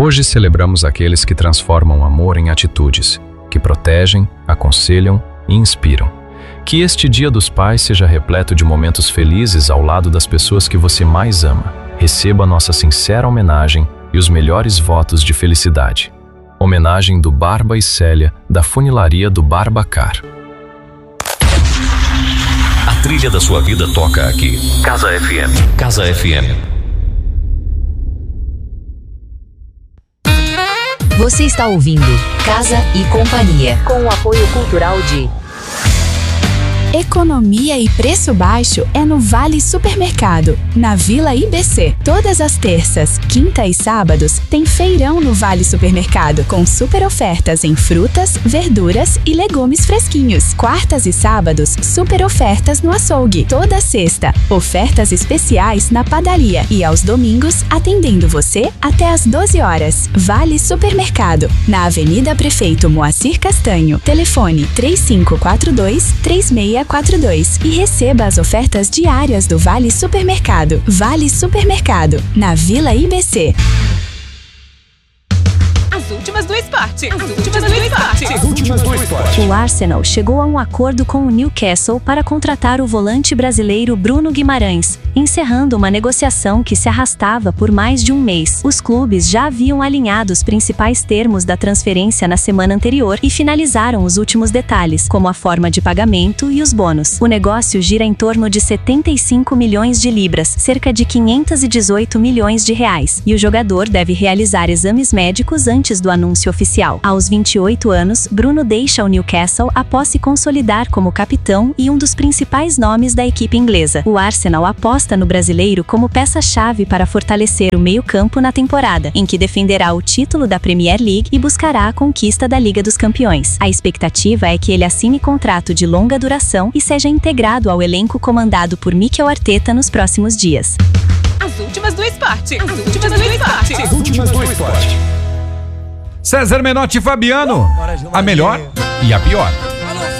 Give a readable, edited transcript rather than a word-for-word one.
Hoje celebramos aqueles que transformam o amor em atitudes, que protegem, aconselham e inspiram. Que este Dia dos Pais seja repleto de momentos felizes ao lado das pessoas que você mais ama. Receba nossa sincera homenagem e os melhores votos de felicidade. Homenagem do Barba e Célia, da Funilaria do Barbacar. A trilha da sua vida toca aqui. Casa FM. Casa FM. Você está ouvindo Casa e Companhia, com o apoio cultural de... Economia e preço baixo é no Vale Supermercado, na Vila IBC. Todas as terças, quinta e sábados tem feirão no Vale Supermercado, com super ofertas em frutas, verduras e legumes fresquinhos. Quartas e sábados, super ofertas no açougue. Toda sexta, ofertas especiais na padaria e aos domingos, atendendo você até às 12 horas. Vale Supermercado, na Avenida Prefeito Moacir Castanho. Telefone 3542-3642 e receba as ofertas diárias do Vale Supermercado. Vale Supermercado, na Vila IBC. As últimas do esporte. As últimas do esporte. O Arsenal chegou a um acordo com o Newcastle para contratar o volante brasileiro Bruno Guimarães, encerrando uma negociação que se arrastava por mais de um mês. Os clubes já haviam alinhado os principais termos da transferência na semana anterior e finalizaram os últimos detalhes, como a forma de pagamento e os bônus. O negócio gira em torno de 75 milhões de libras, cerca de 518 milhões de reais, e o jogador deve realizar exames médicos antes do anúncio oficial. Aos 28 anos, Bruno deixa o Newcastle após se consolidar como capitão e um dos principais nomes da equipe inglesa. O Arsenal aposta no brasileiro como peça-chave para fortalecer o meio-campo na temporada, em que defenderá o título da Premier League e buscará a conquista da Liga dos Campeões. A expectativa é que ele assine contrato de longa duração e seja integrado ao elenco comandado por Mikel Arteta nos próximos dias. As últimas do esporte. As últimas do esporte. César Menotti e Fabiano, a melhor e a pior.